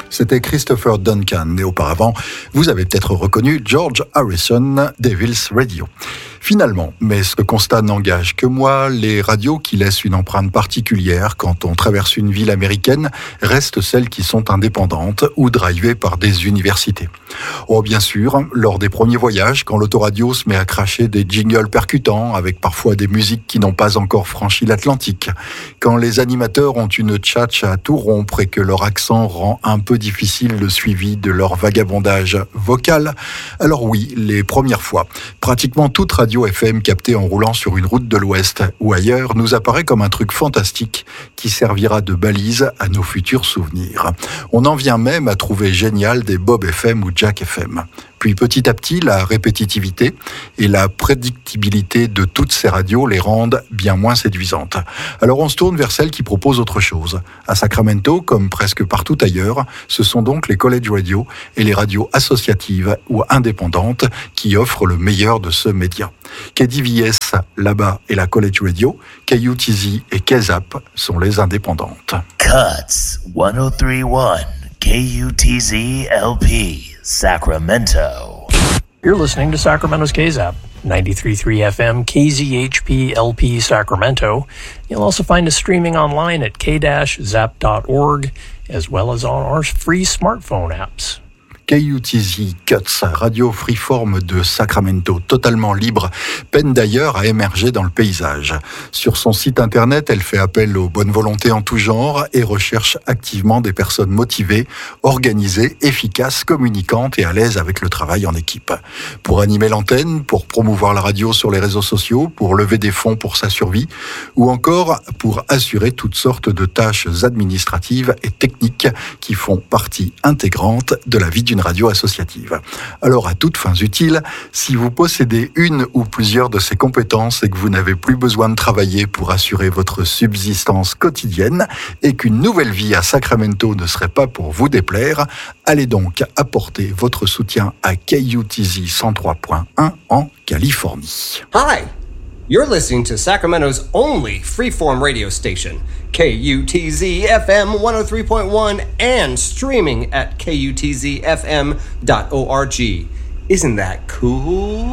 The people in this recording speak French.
C'était Christopher Duncan. Et auparavant, vous avez peut-être reconnu George Harrison, Devil's Radio. Finalement, mais ce constat n'engage que moi, les radios qui laissent une empreinte particulière quand on traverse une ville américaine restent celles qui sont indépendantes ou drivées par des universités. Oh, bien sûr, lors des premiers voyages, quand l'autoradio se met à cracher des jingles percutants avec parfois des musiques qui n'ont pas encore franchi l'Atlantique, quand les animateurs ont une tchatche à tout rompre et que leur accent rend un peu difficile le suivi de leur vagabondage vocal, alors oui, les premières fois, pratiquement toute radio FM captée en roulant sur une route de l'Ouest ou ailleurs nous apparaît comme un truc fantastique qui servira de balise à nos futurs souvenirs. On en vient même à trouver génial des Bob FM ou Jack FM. Puis petit à petit, la répétitivité et la prédictibilité de toutes ces radios les rendent bien moins séduisantes. Alors on se tourne vers celles qui proposent autre chose. À Sacramento, comme presque partout ailleurs, ce sont donc les college radios et les radios associatives ou indépendantes qui offrent le meilleur de ce média. KDVS là-bas et la college radio, KUTZ et KZAP sont les indépendantes. Cuts 103.1 KUTZ LP Sacramento. You're listening to Sacramento's KZAP, 93.3 FM KZHP LP Sacramento. You'll also find us streaming online at k-zap.org, as well as on our free smartphone apps. KUTZ Cuts, radio freeform de Sacramento, totalement libre, peine d'ailleurs à émerger dans le paysage. Sur son site internet, elle fait appel aux bonnes volontés en tout genre et recherche activement des personnes motivées, organisées, efficaces, communicantes et à l'aise avec le travail en équipe. Pour animer l'antenne, pour promouvoir la radio sur les réseaux sociaux, pour lever des fonds pour sa survie, ou encore pour assurer toutes sortes de tâches administratives et techniques qui font partie intégrante de la vie d'une radio associative. Alors, à toutes fins utiles, si vous possédez une ou plusieurs de ces compétences et que vous n'avez plus besoin de travailler pour assurer votre subsistance quotidienne et qu'une nouvelle vie à Sacramento ne serait pas pour vous déplaire, allez donc apporter votre soutien à KUTZ 103.1 en Californie. Hi! You're listening to Sacramento's only freeform radio station, KUTZ FM 103.1, and streaming at kutzfm.org. Isn't that cool?